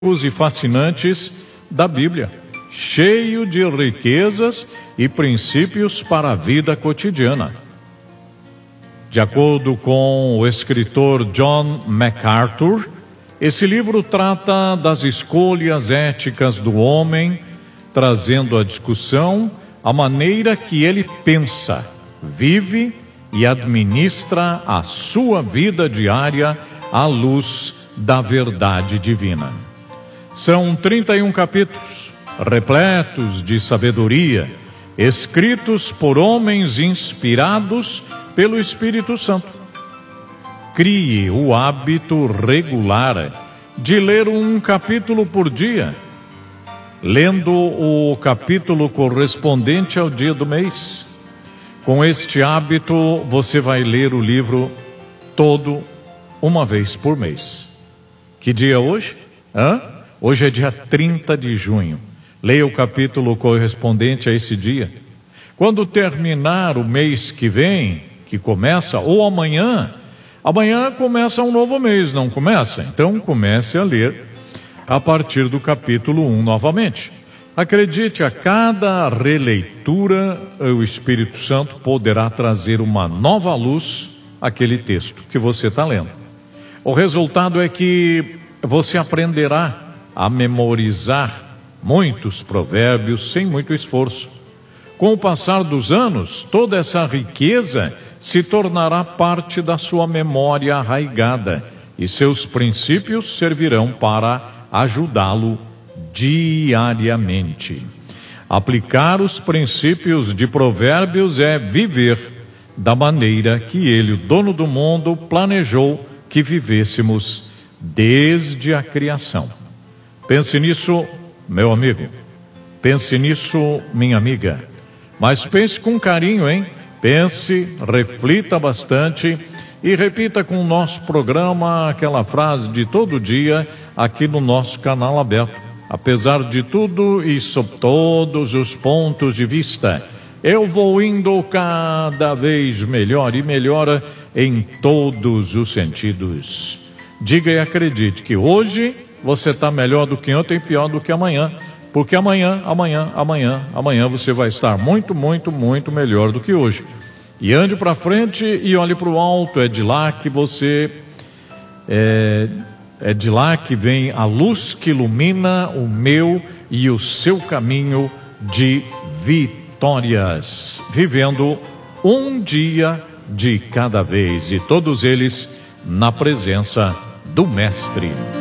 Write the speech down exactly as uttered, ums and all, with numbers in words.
e fascinantes da Bíblia, cheio de riquezas e princípios para a vida cotidiana. De acordo com o escritor John MacArthur, esse livro trata das escolhas éticas do homem, trazendo à discussão a maneira que ele pensa, vive e administra a sua vida diária à luz da verdade divina. São trinta e um capítulos, repletos de sabedoria, escritos por homens inspirados pelo Espírito Santo. Crie o hábito regular de ler um capítulo por dia, lendo o capítulo correspondente ao dia do mês. Com este hábito, você vai ler o livro todo uma vez por mês. Que dia é hoje? Hã? Hoje é dia trinta de junho. Leia o capítulo correspondente a esse dia. Quando terminar o mês que vem, que começa, ou amanhã, amanhã começa um novo mês, não começa? Então comece a ler a partir do capítulo um novamente. Acredite, a cada releitura, o Espírito Santo poderá trazer uma nova luz àquele texto que você está lendo. O resultado é que você aprenderá a memorizar muitos provérbios sem muito esforço. Com o passar dos anos, toda essa riqueza se tornará parte da sua memória arraigada e seus princípios servirão para ajudá-lo diariamente. Aplicar os princípios de provérbios é viver da maneira que ele, o dono do mundo, planejou que vivêssemos desde a criação. Pense nisso, meu amigo. Pense nisso, minha amiga. Mas pense com carinho, hein? Pense, reflita bastante e repita com o nosso programa aquela frase de todo dia aqui no nosso canal aberto. Apesar de tudo e sob todos os pontos de vista, eu vou indo cada vez melhor e melhora em todos os sentidos. Diga e acredite que hoje você está melhor do que ontem e pior do que amanhã, porque amanhã, amanhã, amanhã, amanhã você vai estar muito, muito, muito melhor do que hoje. E ande para frente e olhe para o alto, é de lá que você, é, é de lá que vem a luz que ilumina o meu e o seu caminho de vitórias, vivendo um dia de cada vez, e todos eles na presença do Mestre.